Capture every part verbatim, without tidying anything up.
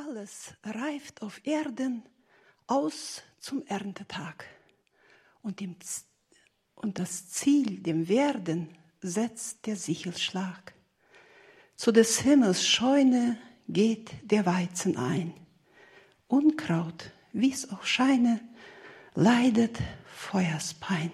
Alles reift auf Erden aus zum Erntetag. Und, dem, und das Ziel, dem Werden, setzt der Sichelschlag. Zu des Himmels Scheune geht der Weizen ein. Unkraut, wie's auch scheine, leidet Feuerspein.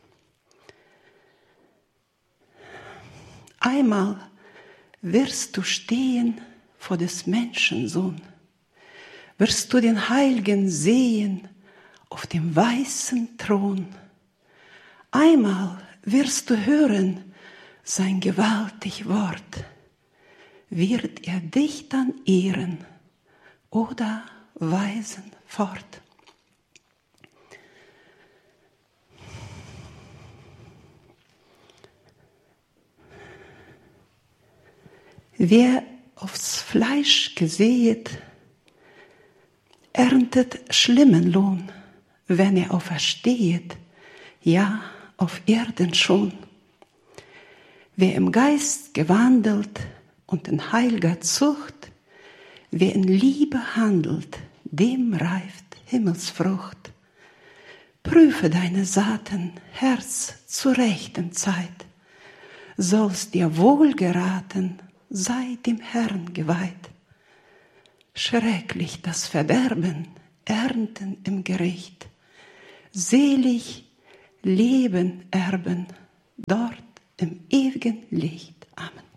Einmal wirst du stehen vor des Menschen Sohn, wirst du den Heiligen sehen auf dem weißen Thron. Einmal wirst du hören sein gewaltig Wort, wird er dich dann ehren oder weisen fort. Wer aufs Fleisch gesäet, erntet schlimmen Lohn, wenn er auferstehet, ja, auf Erden schon. Wer im Geist gewandelt und in heilger Zucht, wer in Liebe handelt, dem reift Himmelsfrucht. Prüfe deine Saaten, Herz, zur rechten Zeit, sollst dir wohl geraten, sei dem Herrn geweiht. Schrecklich das Verderben, ernten im Gericht, selig Leben erben, dort im ewigen Licht. Amen.